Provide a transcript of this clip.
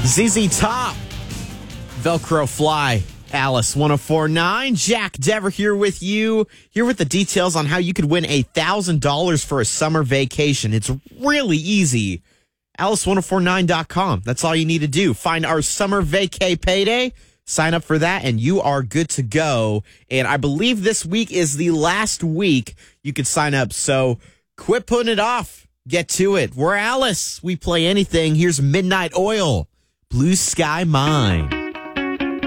ZZ Top, Velcro Fly, Alice 1049. Jack Dever here with you, here with the details on how you could win $1,000 for a summer vacation. It's really easy. Alice1049.com. That's all you need to do. Find our summer vacay payday, sign up for that, and you are good to go. And I believe this week is the last week you could sign up, so quit putting it off. Get to it. We're Alice. We play anything. Here's Midnight Oil, Blue Sky Mine.